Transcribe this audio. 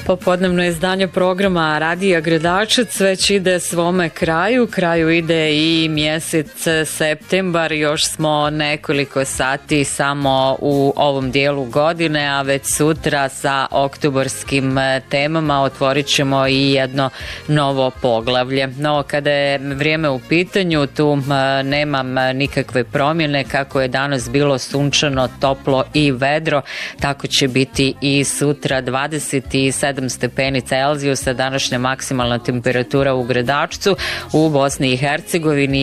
Popodnevno izdanje programa Radija Gredačac već ide svome kraju ide i mjesec septembar, još smo nekoliko sati samo u ovom dijelu godine, a već sutra sa oktobarskim temama otvorit ćemo i jedno novo poglavlje. No, kada je vrijeme u pitanju, tu nemam nikakve promjene, kako je danas bilo sunčano, toplo i vedro, tako će biti i sutra. 27 stepeni Celzijusa, današnja maksimalna temperatura u Gredačcu, u Bosni i Hercegovini